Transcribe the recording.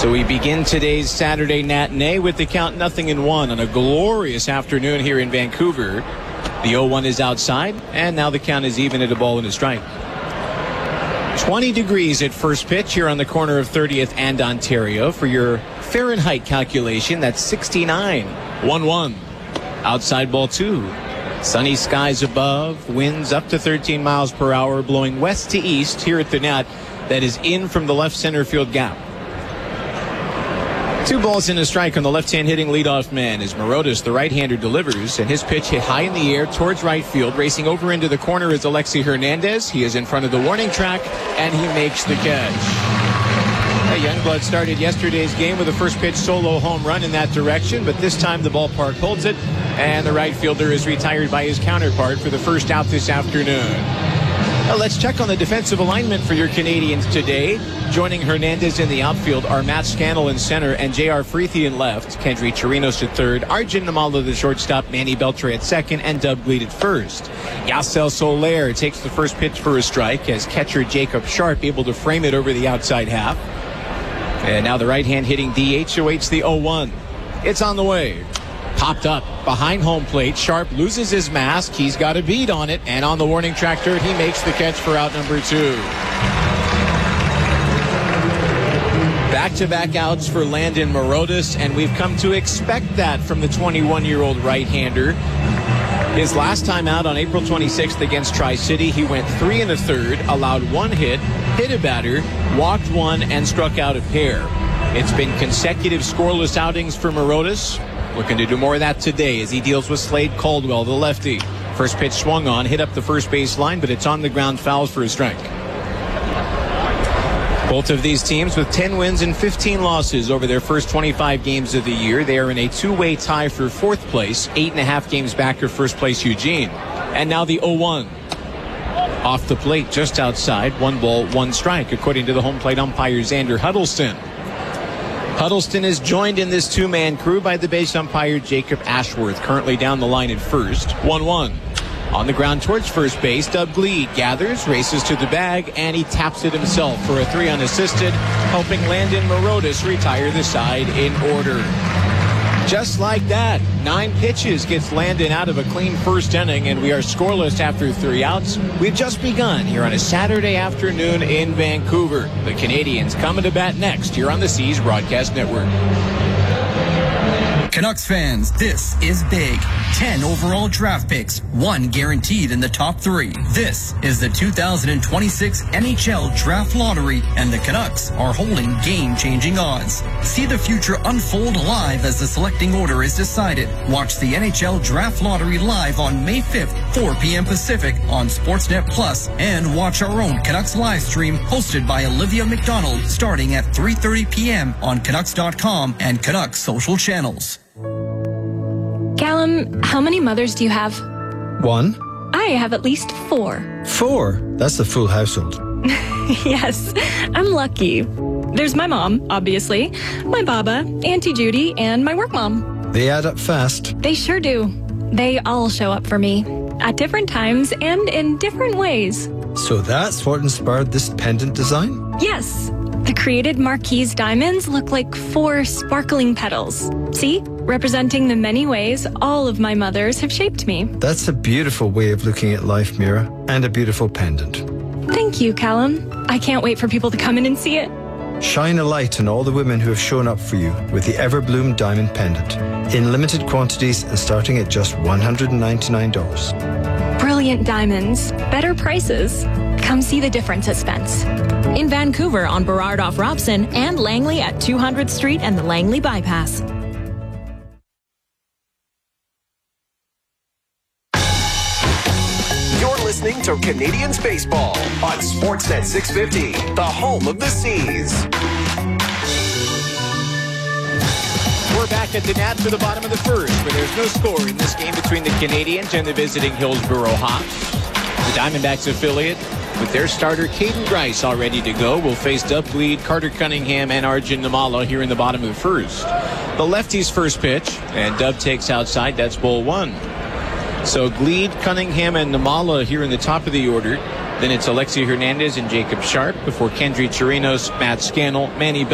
So we begin today's Saturday Matinee with the count 0-1 on a glorious afternoon here in Vancouver. The 0-1 is outside, and now the count is even at a ball and a strike. 20 degrees at first pitch here on the corner of 30th and Ontario. For your Fahrenheit calculation, that's 69. 1-1. Outside ball 2. Sunny skies above, winds up to 13 miles per hour, blowing west to east here at the net. That is in from the left center field gap. 2 balls and a strike on the left-hand hitting leadoff man as Morotis, the right-hander, delivers, and his pitch hit high in the air towards right field. Racing over into the corner is Alexi Hernandez. He is in front of the warning track, and he makes the catch. Youngblood started yesterday's game with a first pitch solo home run in that direction, but this time the ballpark holds it, and the right fielder is retired by his counterpart for the first out this afternoon. Now let's check on the defensive alignment for your Canadians today. Joining Hernandez in the outfield are Matt Scannell in center and J.R. Freethy in left. Kendry Chirinos at third. Arjun Namala the shortstop. Manny Beltre at second. And Dub Gleed at first. Yasel Soler takes the first pitch for a strike as catcher Jacob Sharp able to frame it over the outside half. And now the right-hand hitting DH awaits the 0-1. It's on the way. Popped up behind home plate. Sharp loses his mask. He's got a bead on it. And on the warning track dirt, he makes the catch for out number 2. Back-to-back outs for Landon Morotis, and we've come to expect that from the 21-year-old right-hander. His last time out on April 26th against Tri-City, he went 3 1/3, allowed 1 hit, hit a batter, walked 1, and struck out a pair. It's been consecutive scoreless outings for Morotis. Looking to do more of that today as he deals with Slade Caldwell, the lefty. First pitch swung on, hit up the first base line, but it's on the ground, foul for a strike. Both of these teams with 10 wins and 15 losses over their first 25 games of the year. They are in a 2-way tie for 4th place, 8.5 games back of first place Eugene. And now the 0-1. Off the plate, just outside, 1 ball, 1 strike, according to the home plate umpire Xander Huddleston. Huddleston is joined in this 2-man crew by the base umpire Jacob Ashworth, currently down the line at first. 1-1. On the ground towards first base, Dub Gleed gathers, races to the bag, and he taps it himself for a 3 unassisted, helping Landon Morotis retire the side in order. Just like that, 9 pitches gets Landon out of a clean first inning, and we are scoreless after 3 outs. We've just begun here on a Saturday afternoon in Vancouver. The Canadians coming to bat next here on the C's Broadcast Network. Canucks fans, this is big. 10 overall draft picks, 1 guaranteed in the top 3. This is the 2026 NHL Draft Lottery, and the Canucks are holding game-changing odds. See the future unfold live as the selecting order is decided. Watch the NHL Draft Lottery live on May 5th, 4 p.m. Pacific on Sportsnet Plus, and watch our own Canucks live stream hosted by Olivia McDonald starting at 3:30 p.m. on Canucks.com and Canucks social channels. Callum, how many mothers do you have? 1. I have at least 4. 4? That's the full household. Yes, I'm lucky. There's my mom, obviously, my baba, Auntie Judy, and my work mom. They add up fast. They sure do. They all show up for me at different times and in different ways. So that's what inspired this pendant design? Yes. The created Marquise diamonds look like 4 sparkling petals. See? Representing the many ways all of my mothers have shaped me. That's a beautiful way of looking at life, Mira, and a beautiful pendant. Thank you, Callum. I can't wait for people to come in and see it. Shine a light on all the women who have shown up for you with the Everbloom Diamond Pendant. In limited quantities and starting at just $199. Brilliant diamonds. Better prices. Come see the difference at Spence. In Vancouver on Burrard off Robson and Langley at 200th Street and the Langley Bypass. You're listening to Canadians Baseball on Sportsnet 650, the home of the C's. We're back at the net for the bottom of the first, where there's no score in this game between the Canadians and the visiting Hillsborough Hawks. The Diamondbacks affiliate, with their starter Caden Grice all ready to go, will face Dub Gleed, Carter Cunningham, and Arjun Namala here in the bottom of the first. The lefty's first pitch, and Dub takes outside. That's ball 1. So Gleed, Cunningham, and Namala here in the top of the order. Then it's Alexi Hernandez and Jacob Sharp before Kendry Chirinos, Matt Scannell, Manny